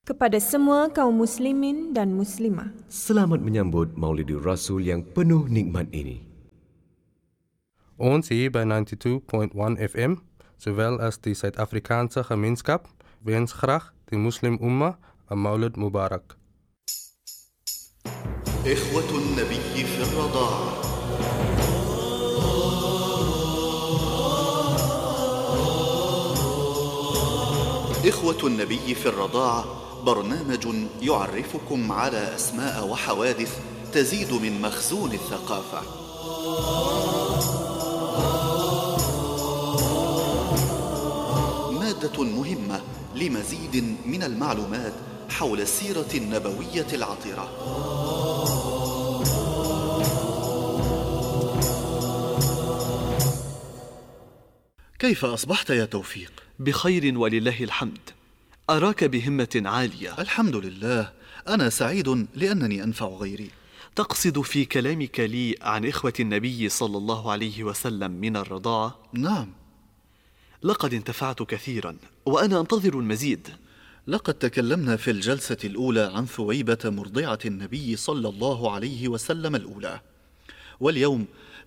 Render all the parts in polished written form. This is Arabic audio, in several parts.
Kepada semua kaum muslimin dan muslimah, selamat menyambut Maulidur Rasul yang penuh nikmat ini. Ons hier bij 92.1 FM, zowel als de Zuid-Afrikaanse gemeenschap, wens graag de Muslim Ummah een Maulid Mubarak. إخوة النبي في الرضاعة. إخوة النبي في الرضاعة برنامج يعرفكم على أسماء وحوادث تزيد من مخزون الثقافة. مادة مهمة لمزيد من المعلومات حول السيرة النبوية العطرة. كيف أصبحت يا توفيق؟ بخير ولله الحمد. أراك بهمة عالية. الحمد لله، أنا سعيد لأنني أنفع غيري. تقصد في كلامك لي عن إخوة النبي صلى الله عليه وسلم من الرضاعة؟ نعم. لقد انتفعت كثيرا وأنا أنتظر المزيد. لقد تكلمنا في الجلسة الأولى عن ثويبة مرضعة النبي صلى الله عليه وسلم الأولى، واليوم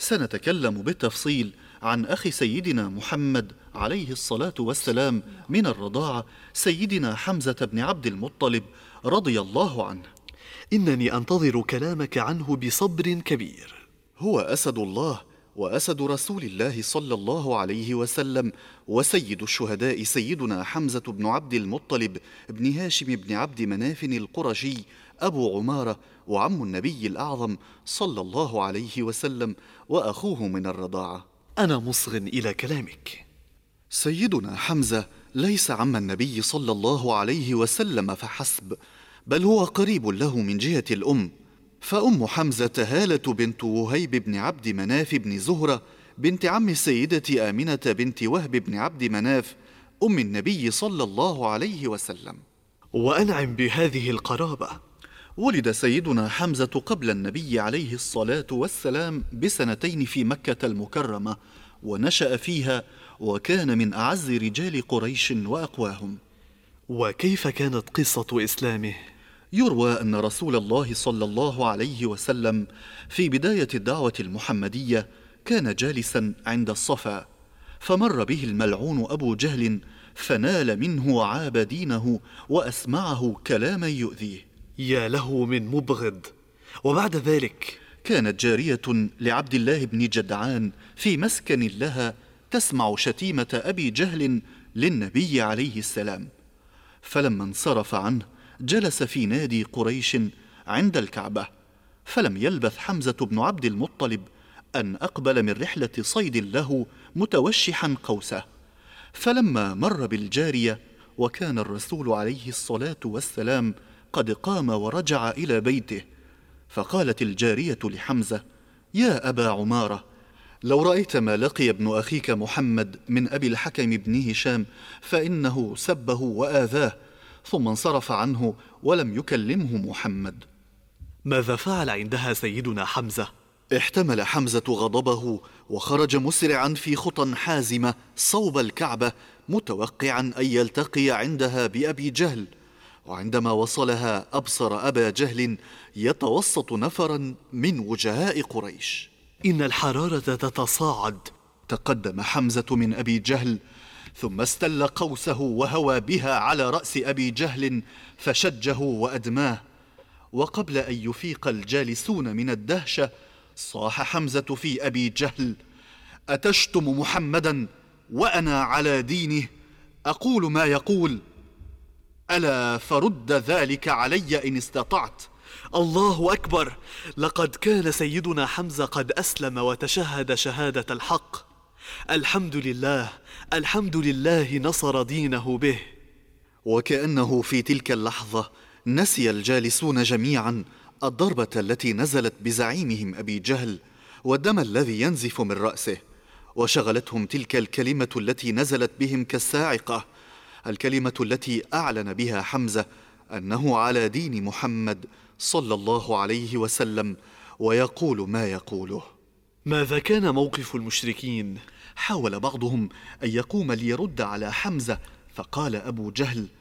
سنتكلم بالتفصيل عن أخي سيدنا محمد عليه الصلاة والسلام من الرضاعة، سيدنا حمزة بن عبد المطلب رضي الله عنه. إنني أنتظر كلامك عنه بصبر كبير. هو أسد الله وأسد رسول الله صلى الله عليه وسلم، وسيد الشهداء سيدنا حمزة بن عبد المطلب بن هاشم بن عبد مناف القرشي أبو عمارة، وعم النبي الأعظم صلى الله عليه وسلم، وأخوه من الرضاعة. أنا مصغ إلى كلامك. سيدنا حمزة ليس عم النبي صلى الله عليه وسلم فحسب، بل هو قريب له من جهة الأم، فأم حمزة هالة بنت وهيب بن عبد مناف بن زهرة بنت عم السيدة آمنة بنت وهب بن عبد مناف أم النبي صلى الله عليه وسلم. وأنعم بهذه القرابة. ولد سيدنا حمزة قبل النبي عليه الصلاة والسلام ب2 في مكة المكرمة، ونشأ فيها، وكان من أعز رجال قريش وأقواهم. وكيف كانت قصة إسلامه؟ يروى أن رسول الله صلى الله عليه وسلم في بداية الدعوة المحمدية كان جالسا عند الصفا، فمر به الملعون أبو جهل فنال منه وعاب دينه وأسمعه كلاما يؤذيه. يا له من مبغض. وبعد ذلك كانت جارية لعبد الله بن جدعان في مسكن لها تسمع شتيمة أبي جهل للنبي عليه السلام، فلما انصرف عنه جلس في نادي قريش عند الكعبة، فلم يلبث حمزة بن عبد المطلب أن أقبل من رحلة صيد له متوشحا قوسه، فلما مر بالجارية وكان الرسول عليه الصلاة والسلام قد قام ورجع إلى بيته، فقالت الجارية لحمزة: يا أبا عمارة، لو رأيت ما لقي ابن أخيك محمد من أبي الحكم بن هشام فإنه سبه وآذاه، ثم انصرف عنه ولم يكلمه محمد. ماذا فعل عندها سيدنا حمزة؟ احتمل حمزة غضبه وخرج مسرعا في خطى حازمة صوب الكعبة، متوقعا أن يلتقي عندها بأبي جهل، وعندما وصلها أبصر أبا جهل يتوسط نفرا من وجهاء قريش. إن الحرارة تتصاعد. تقدم حمزة من أبي جهل، ثم استل قوسه وهوى بها على رأس أبي جهل فشجه وأدماه، وقبل أن يفيق الجالسون من الدهشة صاح حمزة في أبي جهل: أتشتم محمدا وأنا على دينه؟ أقول ما يقول، ألا فرد ذلك علي إن استطعت. الله أكبر. لقد كان سيدنا حمزة قد أسلم وتشهد شهادة الحق. الحمد لله، الحمد لله نصر دينه به. وكأنه في تلك اللحظة نسي الجالسون جميعا الضربة التي نزلت بزعيمهم أبي جهل والدم الذي ينزف من رأسه، وشغلتهم تلك الكلمة التي نزلت بهم كالصاعقة، الكلمة التي أعلن بها حمزة أنه على دين محمد صلى الله عليه وسلم ويقول ما يقوله. ماذا كان موقف المشركين؟ حاول بعضهم أن يقوم ليرد على حمزة، فقال أبو جهل: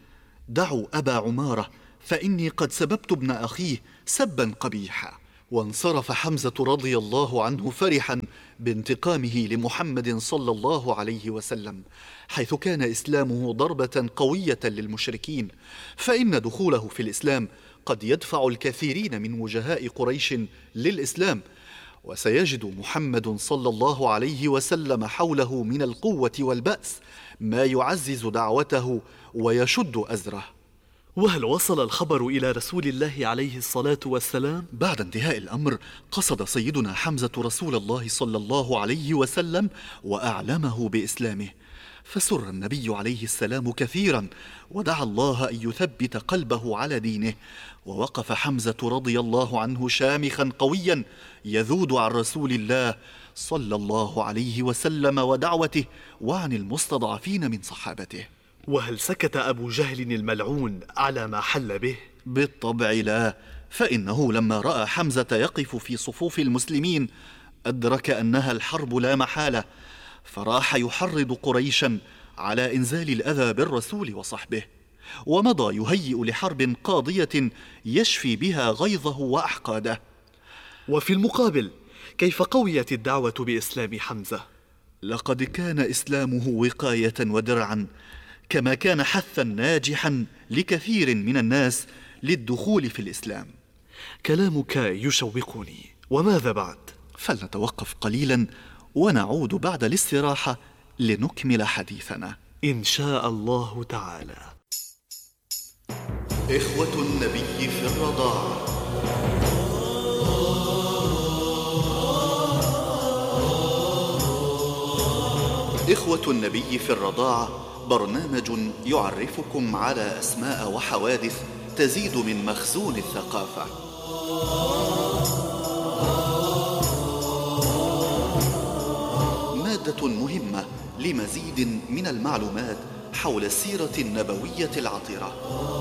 دعوا أبا عمارة فإني قد سببت ابن أخيه سبا قبيحا. وانصرف حمزة رضي الله عنه فرحا بانتقامه لمحمد صلى الله عليه وسلم، حيث كان إسلامه ضربة قوية للمشركين، فإن دخوله في الإسلام قد يدفع الكثيرين من وجهاء قريش للإسلام، وسيجد محمد صلى الله عليه وسلم حوله من القوة والبأس ما يعزز دعوته ويشد أزره. وهل وصل الخبر إلى رسول الله عليه الصلاة والسلام؟ بعد انتهاء الأمر قصد سيدنا حمزة رسول الله صلى الله عليه وسلم وأعلمه بإسلامه، فسر النبي عليه السلام كثيرا ودعا الله أن يثبت قلبه على دينه، ووقف حمزة رضي الله عنه شامخا قويا يذود عن رسول الله صلى الله عليه وسلم ودعوته وعن المستضعفين من صحابته. وهل سكت أبو جهل الملعون على ما حل به؟ بالطبع لا، فإنه لما رأى حمزة يقف في صفوف المسلمين أدرك أنها الحرب لا محالة، فراح يحرض قريشا على إنزال الأذى بالرسول وصحبه، ومضى يهيئ لحرب قاضية يشفي بها غيظه وأحقاده. وفي المقابل كيف قويت الدعوة بإسلام حمزة؟ لقد كان إسلامه وقاية ودرعا، كما كان حثا ناجحا لكثير من الناس للدخول في الإسلام. كلامك يشوقني، وماذا بعد؟ فلنتوقف قليلا ونعود بعد الاستراحة لنكمل حديثنا إن شاء الله تعالى. إخوة النبي في الرضاعة. إخوة النبي في الرضاعة برنامج يعرفكم على أسماء وحوادث تزيد من مخزون الثقافة. مادة مهمة لمزيد من المعلومات حول السيرة النبوية العطرة.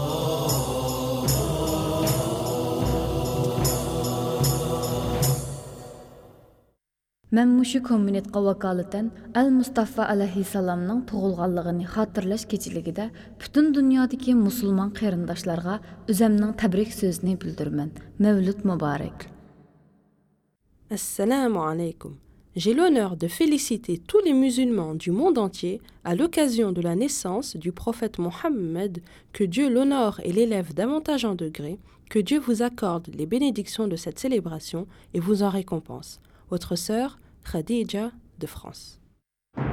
Mən muşu kommunitqa vakaleten El-Mustafa aleyhisselamның tuğulğanlığını hatırlaş keçiligide bütün dünyadaki musulman qeyrindaşlarga özümnің təbrik sözünü bildirmən. Mevlüt mübarek. Assalamu alaikum. J'ai l'honneur de féliciter tous les musulmans du monde entier à l'occasion de la naissance du prophète Mohammed, que Dieu l'honore et l'élève davantage en degrés, que Dieu vous accorde les bénédictions de cette célébration et vous en récompense. Votre sœur, Khadija de France.